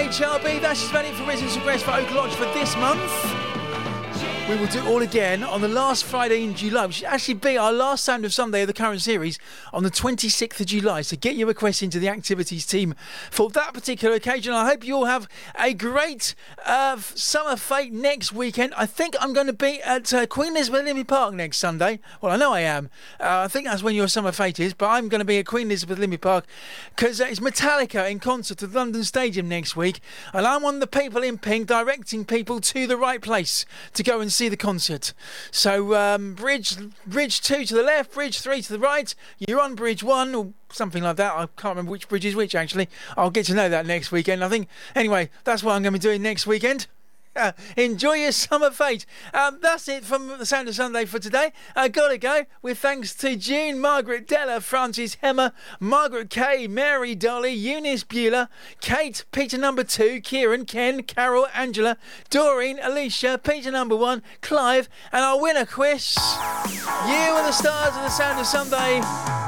HRB, that's just about it for Residents Regress for Oak Lodge for this month. We will do it all again on the last Friday in July, which should actually be our last Sound of Sunday of the current series on the 26th of July. So get your requests into the activities team for that particular occasion. I hope you all have a great summer fete next weekend. I think I'm going to be at Queen Elizabeth Olympic Park next Sunday. Well, I know I am. I think that's when your summer fete is, but I'm going to be at Queen Elizabeth Olympic Park because it's Metallica in concert at London Stadium next week, and I'm one of the people in pink directing people to the right place to go and see the concert. So bridge 2 to the left, bridge 3 to the right. You're on bridge 1 or something like that. I can't remember which bridge is which actually. I'll get to know that next weekend, I think. Anyway, that's what I'm going to be doing next weekend. Enjoy your summer fete. That's it from the Sound of Sunday for today. I gotta go with thanks to June, Margaret, Della, Francis, Hemmer, Margaret Kay, Mary, Dolly, Eunice, Beulah, Kate, Peter number 2, Kieran, Ken, Carol, Angela, Doreen, Alicia, Peter number 1, Clive, and our winner quiz. You are the stars of the Sound of Sunday.